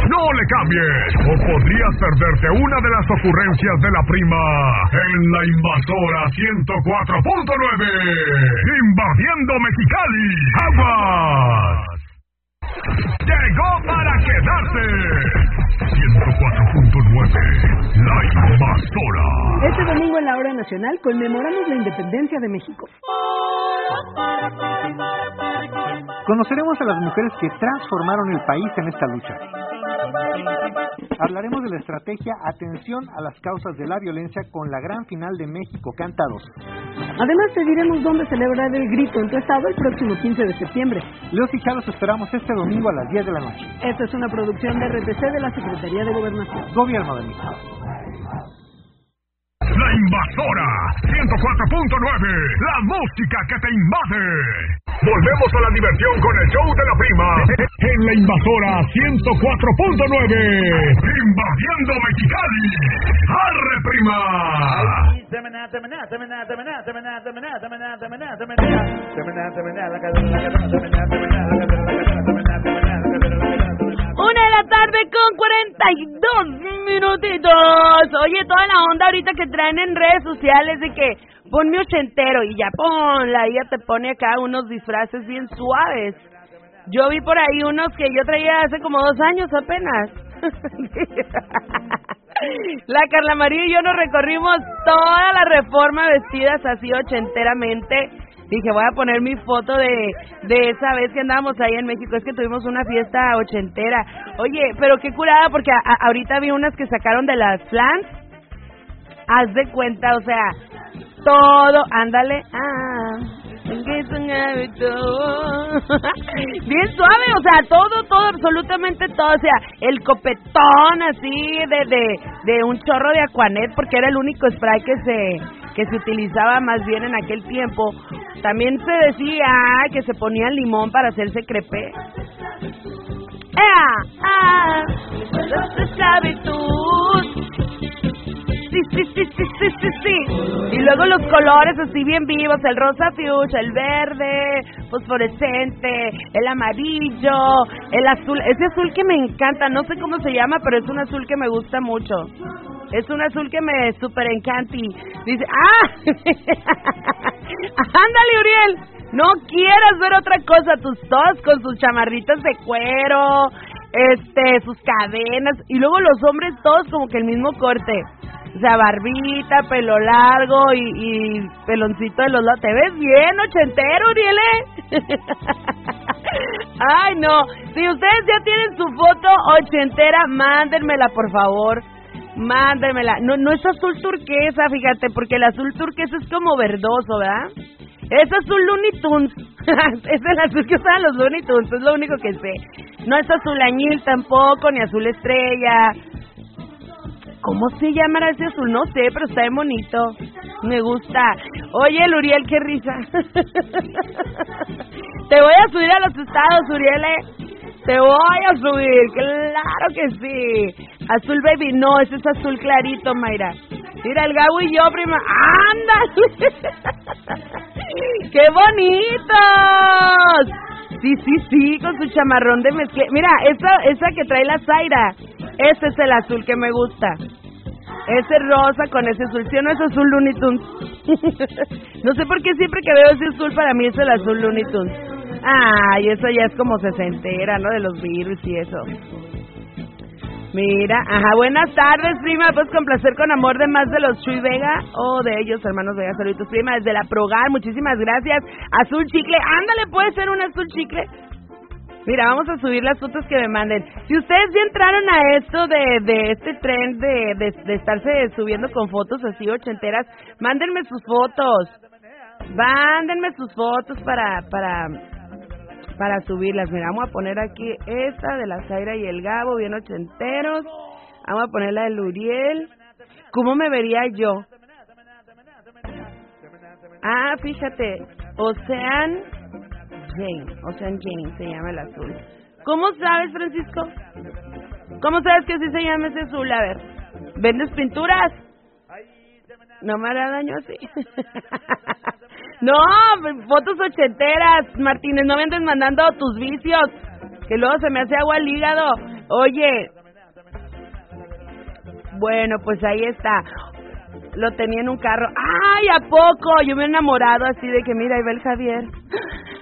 No le cambies, o podrías perderte una de las ocurrencias de la prima en La Invasora 104.9. Invadiendo Mexicali. ¡Aguas! Llegó para quedarse. 104.9, La Invasora. Este domingo en la hora nacional conmemoramos la independencia de México. Conoceremos a las mujeres que transformaron el país en esta lucha. Hablaremos de la estrategia Atención a las causas de la violencia con la gran final de México Canta 2. Además te diremos dónde celebrar el grito en tu estado el próximo 15 de septiembre. Leos y Chalos esperamos este domingo a las 10 de la noche. Esta es una producción de RTC de la Secretaría de Gobernación. Gobierno de México. La Invasora 104.9, la música que te invade. Volvemos a la diversión con el show de la prima en La Invasora 104.9, invadiendo Mexicali. ¡Arre, prima! Una de la tarde con 42 minutitos. Oye, toda la onda ahorita que traen en redes sociales de que ponme ochentero y ya la ella te pone acá unos disfraces bien suaves. Yo vi por ahí unos que yo traía hace como 2 años apenas. La Carla María y yo nos recorrimos toda la Reforma vestidas así ochenteramente. Dije, voy a poner mi foto de esa vez que andábamos ahí en México. Es que tuvimos una fiesta ochentera. Oye, pero qué curada, porque ahorita vi unas que sacaron de las Flans. Haz de cuenta, o sea, todo, ándale. Bien suave, o sea, todo, absolutamente todo. O sea, el copetón así de un chorro de Aquanet, porque era el único spray que se utilizaba más bien en aquel tiempo. También se decía que se ponía limón para hacerse crepé. Esclavitud. Sí. Y luego los colores así bien vivos, el rosa fuchsia, el verde fosforescente, el amarillo, el azul, ese azul que me encanta, no sé cómo se llama, pero es un azul que me gusta mucho. Es un azul que me super encanta y dice, ándale, Uriel, no quieras ver otra cosa, tus todos con sus chamarritas de cuero, sus cadenas, y luego los hombres todos como que el mismo corte. O sea, barbita, pelo largo y peloncito de los lados. ¿Te ves bien, ochentero, Uriel? Ay, no. Si ustedes ya tienen su foto ochentera, mándenmela, por favor. Mándenmela. No es azul turquesa, fíjate, porque el azul turquesa es como verdoso, ¿verdad? Es azul Looney Tunes. Es el azul que usaban los Looney Tunes, es lo único que sé. No es azul añil tampoco, ni azul estrella. ¿Cómo se llamará ese azul? No sé, pero está bien bonito. Me gusta. Oye, el Uriel, qué risa. Te voy a subir a los estados, Uriel. Te voy a subir, claro que sí. Azul baby, no, ese es azul clarito, Mayra. Mira, el Gabo y yo, prima. ¡Ándale! ¡Qué bonitos! Sí, con su chamarrón de mezclilla. Mira, esa que trae la Zaira. Ese es el azul que me gusta. Ese rosa con ese azul. ¿Sí o no es azul Looney Tunes? No sé por qué siempre que veo ese azul para mí es el azul Looney Tunes. Ay, eso ya es como sesentera, ¿no? De los virus y eso. Mira, buenas tardes, prima. Pues complacer con amor de más de los Chuy Vega o de ellos, hermanos Vega. Saluditos, prima, desde la Progar. Muchísimas gracias. Azul chicle. Ándale, puede ser un azul chicle. Mira, vamos a subir las fotos que me manden. Si ustedes ya entraron a esto de este trend de estarse subiendo con fotos así ochenteras, mándenme sus fotos. Mándenme sus fotos para subirlas. Mira, vamos a poner aquí esta de la Zaira y el Gabo, bien ochenteros. Vamos a poner la del Uriel. ¿Cómo me vería yo? Fíjate, Ocean Jane se llama el azul. ¿Cómo sabes, Francisco? ¿Cómo sabes que así se llama ese azul? A ver, ¿vendes pinturas? No me hará daño así. No, fotos ochenteras, Martínez, no me andes mandando tus vicios, que luego se me hace agua al hígado. Oye, Bueno, pues ahí está. Lo tenía en un carro. ¡Ay, a poco! Yo me he enamorado así de que, mira, ahí va el Javier.